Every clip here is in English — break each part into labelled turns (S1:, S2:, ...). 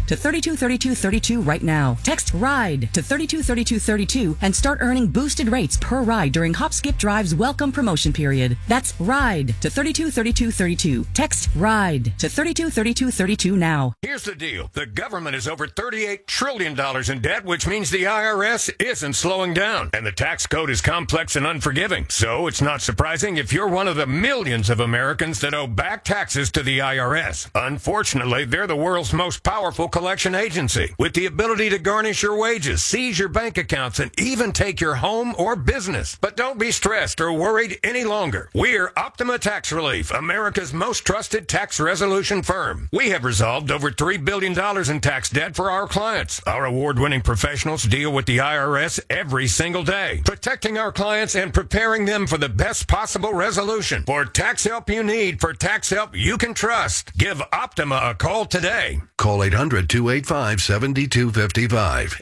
S1: to 323232 right now. Text RIDE to 323232 and start earning boosted rates per ride during Hop Skip Drive's welcome promotion period. That's RIDE to 323232. Text RIDE to 323232 now.
S2: Here's the deal. The government is over $38 trillion in debt, which means the IRS isn't slowing down. And the tax code is complex and unforgiving. So it's not surprising if you're one of the millions of Americans that owe back taxes to the IRS. Unfortunately, they're the world's most powerful collection agency, with the ability to garnish your wages, seize your bank accounts, and even take your home or business. But don't be stressed or worried any longer. We're Optima Tax Relief, America's most trusted tax resolution firm. We have resolved over $3 billion in tax debt for our clients. Our award-winning professionals deal with the IRS every single day, protecting our clients and preparing them for the best possible resolution. For tax help you need, for tax help you can trust, give Optima a call today.
S3: Call 800-285-7255.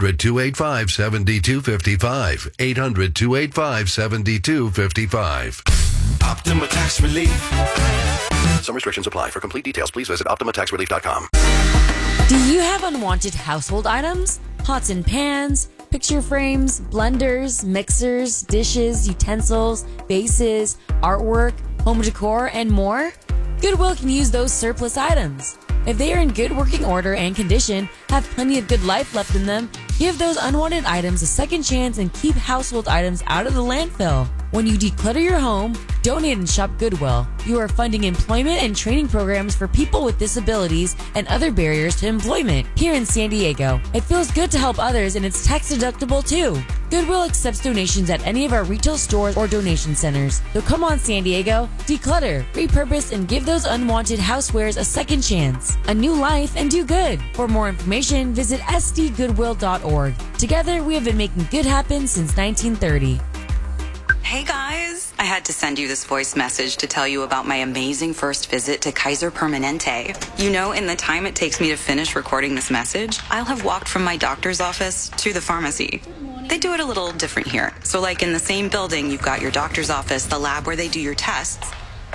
S3: 800-285-7255. 800-285-7255.
S4: Optima Tax Relief.
S3: Some restrictions apply. For complete details, please visit OptimaTaxRelief.com.
S5: Do you have unwanted household items? Pots and pans, picture frames, blenders, mixers, dishes, utensils, vases, artwork, home decor, and more? Goodwill can use those surplus items. If they are in good working order and condition, have plenty of good life left in them, give those unwanted items a second chance and keep household items out of the landfill. When you declutter your home, donate and shop Goodwill. You are funding employment and training programs for people with disabilities and other barriers to employment here in San Diego. It feels good to help others, and it's tax deductible too. Goodwill accepts donations at any of our retail stores or donation centers. So come on, San Diego, declutter, repurpose, and give those unwanted housewares a second chance, a new life, and do good. For more information, visit sdgoodwill.org. Together, we have been making good happen since 1930.
S6: Hey guys, I had to send you this voice message to tell you about my amazing first visit to Kaiser Permanente. You know, in the time it takes me to finish recording this message, I'll have walked from my doctor's office to the pharmacy. They do it a little different here. So like in the same building, you've got your doctor's office, the lab where they do your tests,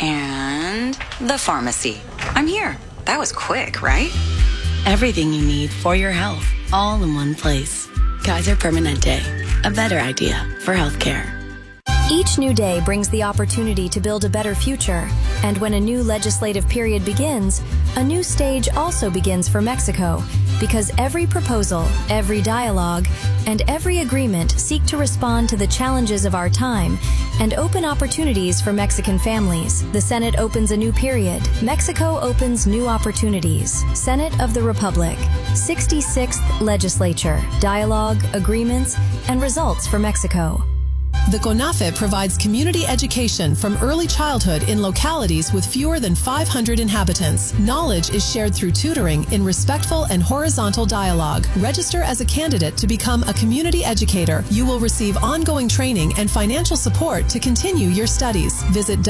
S6: and the pharmacy. I'm here. That was quick, right?
S7: Everything you need for your health, all in one place. Kaiser Permanente, a better idea for healthcare.
S8: Each new day brings the opportunity to build a better future, and when a new legislative period begins, a new stage also begins for Mexico, because every proposal, every dialogue, and every agreement seek to respond to the challenges of our time and open opportunities for Mexican families. The Senate opens a new period. Mexico opens new opportunities. Senate of the Republic, 66th Legislature, dialogue, agreements, and results for Mexico.
S9: The CONAFE provides community education from early childhood in localities with fewer than 500 inhabitants. Knowledge is shared through tutoring in respectful and horizontal dialogue. Register as a candidate to become a community educator. You will receive ongoing training and financial support to continue your studies. Visit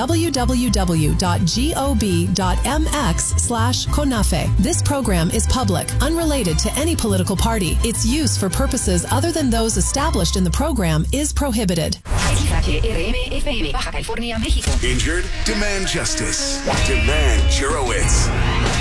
S9: www.gob.mx/CONAFE. This program is public, unrelated to any political party. Its use for purposes other than those established in the program is prohibited.
S4: Injured? Demand justice. Demand Jurowitz.